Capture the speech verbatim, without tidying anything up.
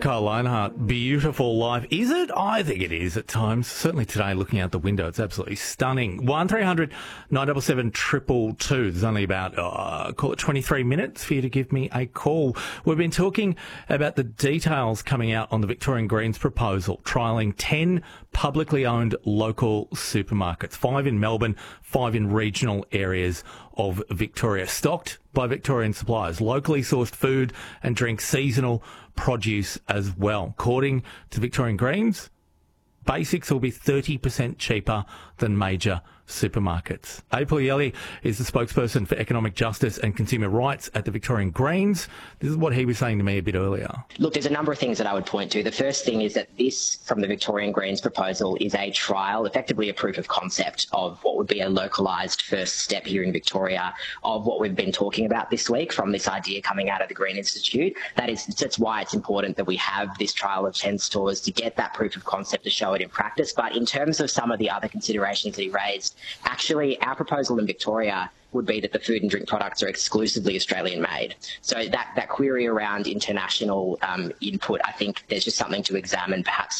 Kyle Lionheart, beautiful life. Is it? I think it is at times. Certainly today, looking out the window, it's absolutely stunning. one three hundred nine seven seven two two two. There's only about, uh, call it twenty-three minutes for you to give me a call. We've been talking about the details coming out on the Victorian Greens proposal, trialling ten publicly owned local supermarkets, five in Melbourne, five in regional areas of Victoria, stocked by Victorian suppliers, locally sourced food and drink, seasonal produce as well. According to Victorian Greens, basics will be thirty percent cheaper than major supermarkets. April Yelly is the spokesperson for economic justice and consumer rights at the Victorian Greens. This is what he was saying to me a bit earlier. Look, there's a number of things that I would point to. The first thing is that this, from the Victorian Greens proposal, is a trial, effectively a proof of concept of what would be a localised first step here in Victoria of what we've been talking about this week from this idea coming out of the Green Institute. That is, that's why it's important that we have this trial of ten stores to get that proof of concept to show it in practice. But in terms of some of the other considerations that he raised, actually, our proposal in Victoria would be that the food and drink products are exclusively Australian made. So that, that query around international um, input, I think there's just something to examine perhaps